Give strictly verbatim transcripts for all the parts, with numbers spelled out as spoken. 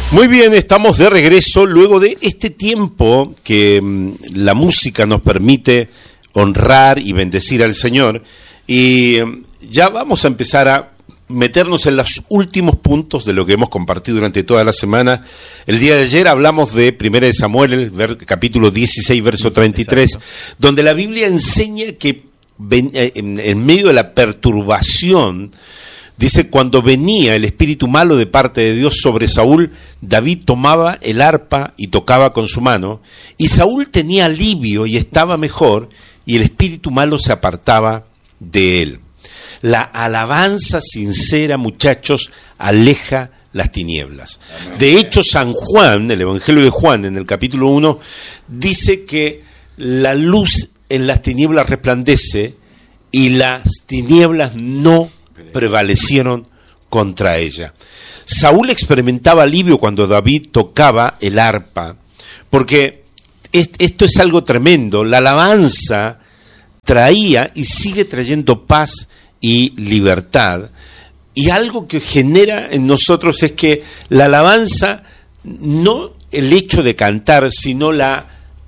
Muy bien, estamos de regreso luego de este tiempo que mmm, la música nos permite honrar y bendecir al Señor, y mmm, ya vamos a empezar a meternos en los últimos puntos de lo que hemos compartido durante toda la semana. El día de ayer hablamos de Primera de Samuel, el ver, capítulo dieciséis, verso treinta y tres, exacto, donde la Biblia enseña que ven, en, en medio de la perturbación, dice, cuando venía el espíritu malo de parte de Dios sobre Saúl, David tomaba el arpa y tocaba con su mano, y Saúl tenía alivio y estaba mejor, y el espíritu malo se apartaba de él. La alabanza sincera, muchachos, aleja las tinieblas. De hecho, San Juan, el Evangelio de Juan, en el capítulo uno, dice que la luz en las tinieblas resplandece y las tinieblas no prevalecieron contra ella. Saúl experimentaba alivio cuando David tocaba el arpa, porque esto es algo tremendo. La alabanza traía y sigue trayendo paz y libertad, y algo que genera en nosotros es que la alabanza, no el hecho de cantar, sino la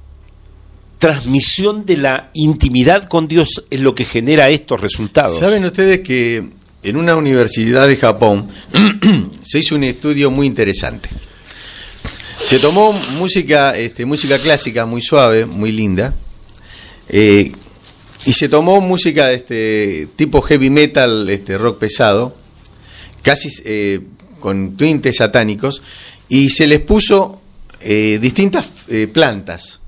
transmisión de la intimidad con Dios es lo que genera estos resultados. ¿Saben ustedes que en una universidad de Japón se hizo un estudio muy interesante? Se tomó música, este, música clásica muy suave, muy linda, eh, y se tomó música este, tipo heavy metal, este, rock pesado, casi eh, con tintes satánicos, y se les puso eh, distintas eh, plantas.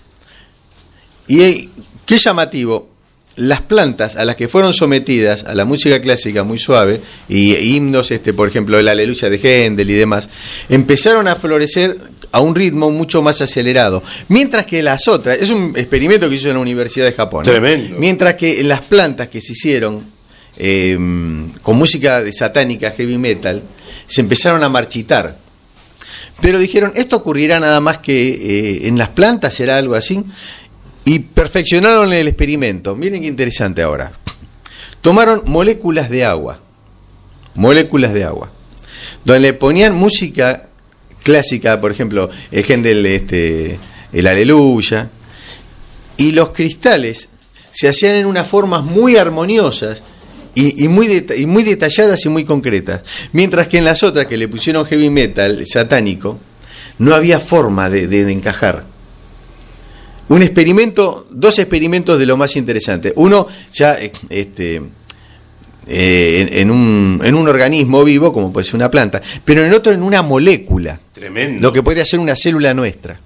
Y eh, qué llamativo, las plantas a las que fueron sometidas a la música clásica muy suave, y e himnos, este, por ejemplo, el Aleluya de Händel y demás, empezaron a florecer a un ritmo mucho más acelerado, mientras que las otras, es un experimento que hizo en la Universidad de Japón, tremendo, ¿no? Mientras que las plantas que se hicieron eh, con música de satánica, heavy metal, se empezaron a marchitar. Pero dijeron, esto ocurrirá nada más que eh, en las plantas, será algo así. Y perfeccionaron el experimento. Miren qué interesante ahora. Tomaron moléculas de agua, moléculas de agua, donde le ponían música clásica, por ejemplo, el Händel, este, el Aleluya, y los cristales se hacían en unas formas muy armoniosas y, y, muy deta- y muy detalladas y muy concretas, mientras que en las otras que le pusieron heavy metal satánico, no había forma de, de, de encajar. Un experimento, dos experimentos de lo más interesante. Uno ya este, eh, en, en, un, en un organismo vivo, como puede ser una planta, pero en otro en una molécula. Tremendo. Lo que puede hacer una célula nuestra.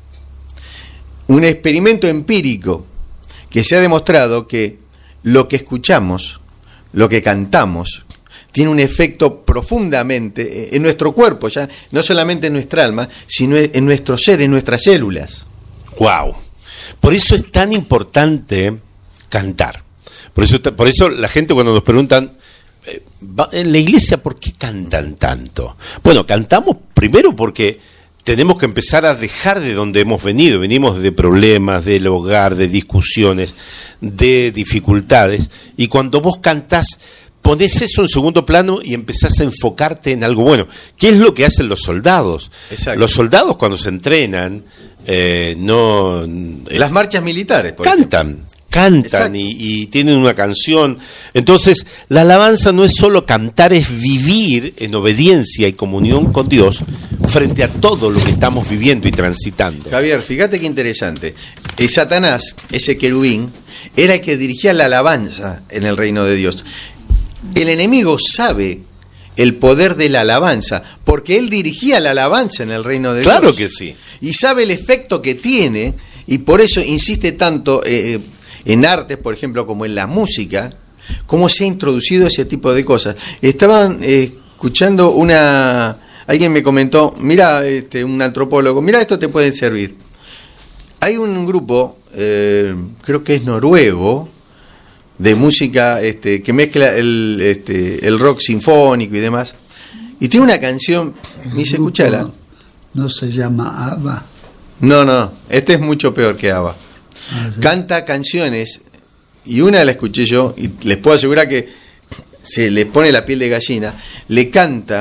Un experimento empírico que se ha demostrado que lo que escuchamos, lo que cantamos, tiene un efecto profundamente en nuestro cuerpo, ya no solamente en nuestra alma, sino en nuestro ser, en nuestras células. ¡Wow! Por eso es tan importante cantar. Por eso, por eso la gente cuando nos preguntan, eh, en la iglesia, ¿por qué cantan tanto? Bueno, cantamos primero porque tenemos que empezar a dejar de donde hemos venido. Venimos de problemas, del hogar, de discusiones, de dificultades. Y cuando vos cantás, ponés eso en segundo plano y empezás a enfocarte en algo bueno. ¿Qué es lo que hacen los soldados? Exacto. Los soldados cuando se entrenan, eh, no... Eh, Las marchas militares, por cantan. Ejemplo. Cantan y, y tienen una canción. Entonces, la alabanza no es solo cantar, es vivir en obediencia y comunión con Dios frente a todo lo que estamos viviendo y transitando. Javier, fíjate qué interesante. El Satanás, ese querubín, era el que dirigía la alabanza en el reino de Dios. El enemigo sabe el poder de la alabanza, porque él dirigía la alabanza en el reino de claro Dios. Claro que sí. Y sabe el efecto que tiene, y por eso insiste tanto eh, en artes, por ejemplo, como en la música, cómo se ha introducido ese tipo de cosas. Estaban eh, escuchando una... Alguien me comentó, mira, este, un antropólogo, mira, esto te puede servir. Hay un grupo, eh, creo que es noruego, de música este, que mezcla el, este, el rock sinfónico y demás, y tiene una canción, me dice, escúchala. No se llama ABBA. No, no, este es mucho peor que ABBA. Ah, ¿sí? Canta canciones, y una la escuché yo, y les puedo asegurar que se les pone la piel de gallina, le canta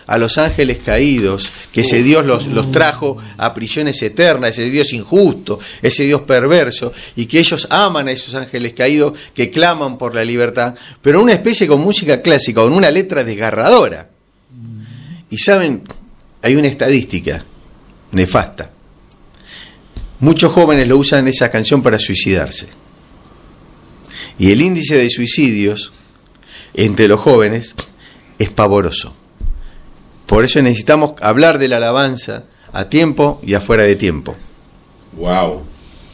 a los ángeles caídos, que ese Dios los, los trajo a prisiones eternas, ese Dios injusto, ese Dios perverso, y que ellos aman a esos ángeles caídos que claman por la libertad, pero una especie con música clásica, con una letra desgarradora. Y saben, hay una estadística nefasta. Muchos jóvenes lo usan esa canción para suicidarse. Y el índice de suicidios entre los jóvenes es pavoroso. Por eso necesitamos hablar de la alabanza a tiempo y afuera de tiempo. Wow.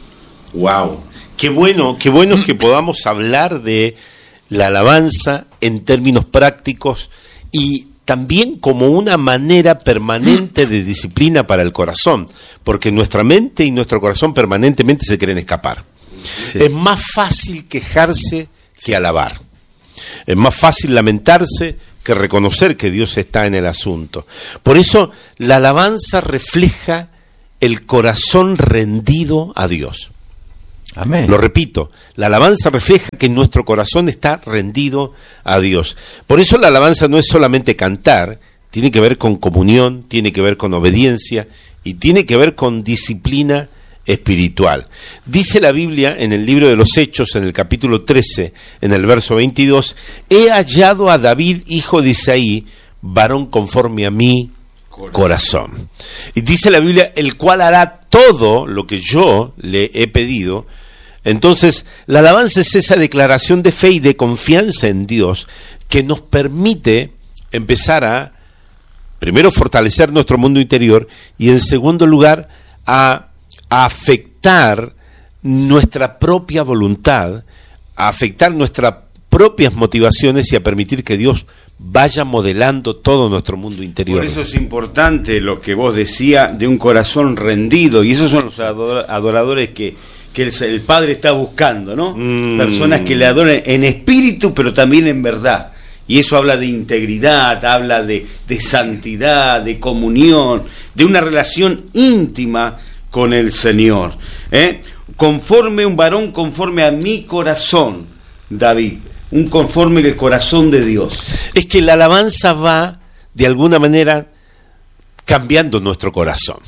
Wow. Qué bueno, qué bueno es que podamos hablar de la alabanza en términos prácticos y también como una manera permanente de disciplina para el corazón, porque nuestra mente y nuestro corazón permanentemente se quieren escapar. Sí. Es más fácil quejarse que alabar. Es más fácil lamentarse que reconocer que Dios está en el asunto. Por eso la alabanza refleja el corazón rendido a Dios. Amén. Lo repito, la alabanza refleja que nuestro corazón está rendido a Dios. Por eso la alabanza no es solamente cantar, tiene que ver con comunión, tiene que ver con obediencia y tiene que ver con disciplina espiritual. Dice la Biblia en el libro de los Hechos, en el capítulo trece, en el verso veintidós, he hallado a David, hijo de Isaí, varón conforme a mi corazón. Y dice la Biblia, el cual hará todo lo que yo le he pedido. Entonces, la alabanza es esa declaración de fe y de confianza en Dios que nos permite empezar a, primero, fortalecer nuestro mundo interior y, en segundo lugar, a a afectar nuestra propia voluntad, a afectar nuestras propias motivaciones y a permitir que Dios vaya modelando todo nuestro mundo interior. Por eso es importante lo que vos decías de un corazón rendido, y esos son los adoradores que, que el, el Padre está buscando, ¿no? Mm. Personas que le adoren en espíritu, pero también en verdad. Y eso habla de integridad, habla de, de santidad, de comunión, de una relación íntima con el Señor, ¿eh? Conforme un varón, conforme a mi corazón, David, un conforme el corazón de Dios. Es que la alabanza va, de alguna manera, cambiando nuestro corazón,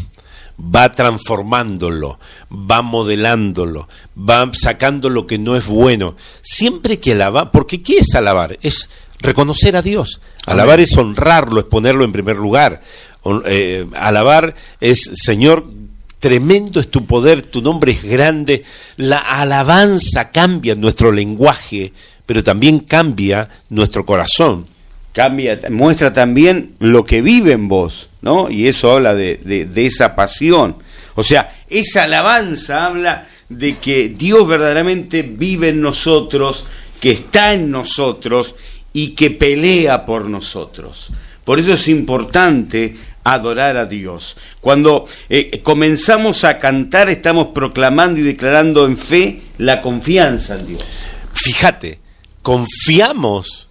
va transformándolo, va modelándolo, va sacando lo que no es bueno. Siempre que alabar, porque ¿qué es alabar? Es reconocer a Dios. Alabar Amén. Es honrarlo, es ponerlo en primer lugar. Eh, alabar es, Señor, tremendo es tu poder, tu nombre es grande. La alabanza cambia nuestro lenguaje, pero también cambia nuestro corazón. Cambia, muestra también lo que vive en vos, ¿no? Y eso habla de, de, de esa pasión. O sea, esa alabanza habla de que Dios verdaderamente vive en nosotros, que está en nosotros y que pelea por nosotros. Por eso es importante adorar a Dios. Cuando eh, comenzamos a cantar, estamos proclamando y declarando en fe la confianza en Dios. Fíjate, confiamos,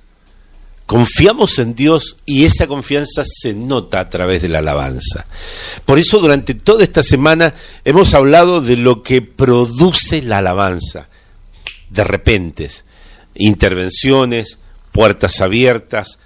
confiamos en Dios y esa confianza se nota a través de la alabanza. Por eso durante toda esta semana hemos hablado de lo que produce la alabanza. De repentes, intervenciones, puertas abiertas,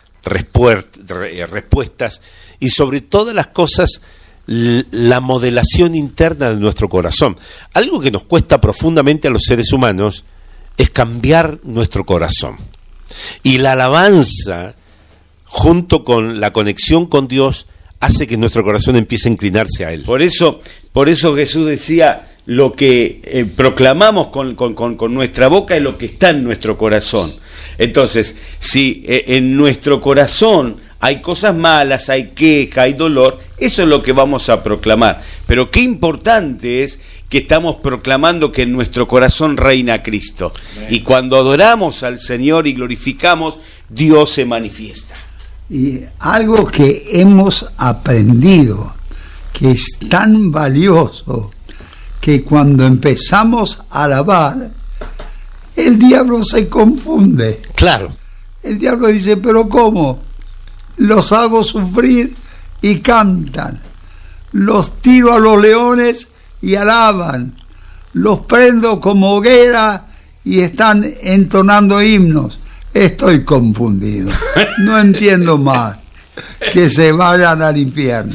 respuestas y sobre todas las cosas la modelación interna de nuestro corazón. Algo que nos cuesta profundamente a los seres humanos es cambiar nuestro corazón. Y la alabanza, junto con la conexión con Dios, hace que nuestro corazón empiece a inclinarse a Él. Por eso, por eso Jesús decía, lo que eh, proclamamos con, con, con, con nuestra boca es lo que está en nuestro corazón. Entonces, si eh, en nuestro corazón hay cosas malas, hay queja, hay dolor, eso es lo que vamos a proclamar. Pero qué importante es que estamos proclamando que en nuestro corazón reina Cristo. Y cuando adoramos al Señor y glorificamos, Dios se manifiesta. Y algo que hemos aprendido, que es tan valioso, que cuando empezamos a alabar, el diablo se confunde. Claro. El diablo dice, pero ¿cómo? Los hago sufrir y cantan. Los tiro a los leones y alaban. Los prendo como hoguera y están entonando himnos. Estoy confundido. No entiendo más. que se vayan al infierno.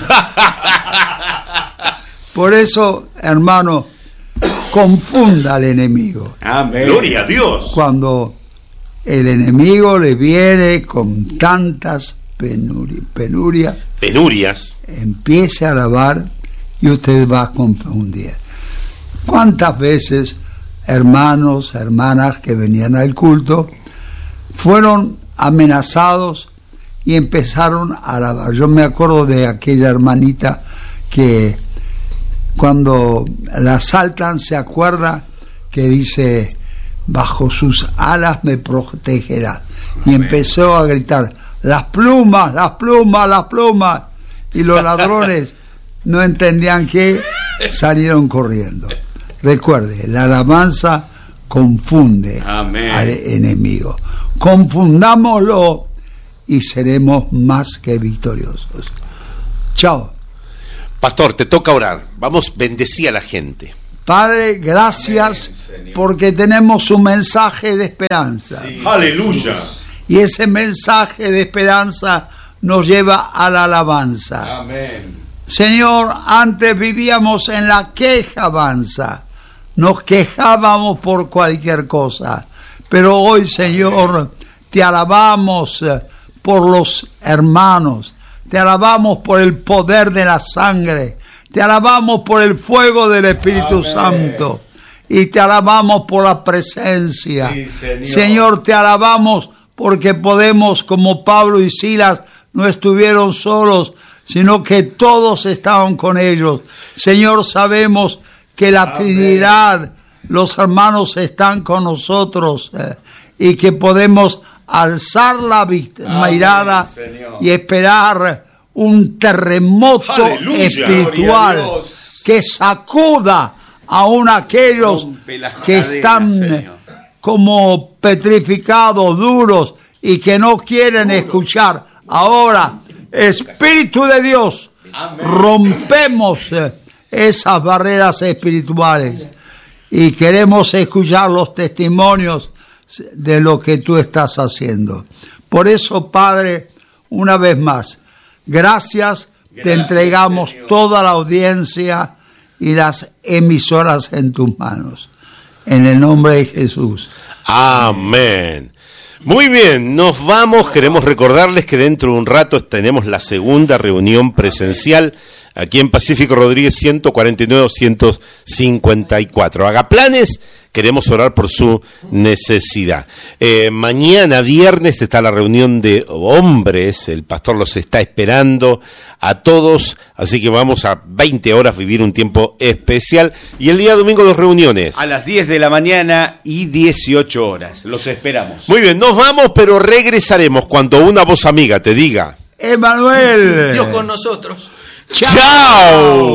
Por eso, hermano, confunda al enemigo. Amén. Gloria a Dios. Cuando el enemigo le viene con tantas penurias, penurias, Penurias. empiece a alabar y usted va a confundir. ¿Cuántas veces hermanos, hermanas que venían al culto fueron amenazados y empezaron a alabar? Yo me acuerdo de aquella hermanita que cuando la asaltan se acuerda que dice: bajo sus alas me protegerá. Y empezó a gritar: las plumas, las plumas, las plumas. Y los ladrones no entendían qué, salieron corriendo. Recuerde, la alabanza confunde Amén. al enemigo. Confundámoslo y seremos más que victoriosos. Chao. Pastor, te toca orar. Vamos, bendecí a la gente. Padre, gracias Amén, porque tenemos un mensaje de esperanza. Sí. Aleluya. Y ese mensaje de esperanza nos lleva a la alabanza. Amén. Señor, antes vivíamos en la quejabanza. Nos quejábamos por cualquier cosa. Pero hoy, Señor, te alabamos eh, por los hermanos. Te alabamos por el poder de la sangre. Te alabamos por el fuego del Espíritu Amén. Santo. Y te alabamos por la presencia. Sí, Señor. Señor, te alabamos porque podemos, como Pablo y Silas, no estuvieron solos, sino que todos estaban con ellos. Señor, sabemos que la Amén. Trinidad, los hermanos están con nosotros eh, y que podemos alzar la vist- Amén, mirada Señor. y esperar un terremoto Aleluya. espiritual Gloria a Dios. que sacuda aún aquellos Rompe las que cadenas, están Señor. como petrificados, duros y que no quieren escuchar. Ahora, Espíritu de Dios, Amén. rompemos eh, esas barreras espirituales y queremos escuchar los testimonios de lo que tú estás haciendo. Por eso, Padre, una vez más, gracias, te Gracias, entregamos Señor. toda la audiencia y las emisoras en tus manos. En el nombre de Jesús. Amén. Muy bien, nos vamos. Queremos recordarles que dentro de un rato tenemos la segunda reunión presencial aquí en Pacífico Rodríguez ciento cuarenta y nueve doscientos cincuenta y cuatro. Haga planes, queremos orar por su necesidad. Eh, mañana viernes está la reunión de hombres, el pastor los está esperando a todos, así que vamos a veinte horas vivir un tiempo especial. Y el día domingo dos reuniones. A las diez de la mañana y dieciocho horas. Los esperamos. Muy bien, nos vamos, pero regresaremos cuando una voz amiga te diga: Emanuel. Dios con nosotros. ¡Chao!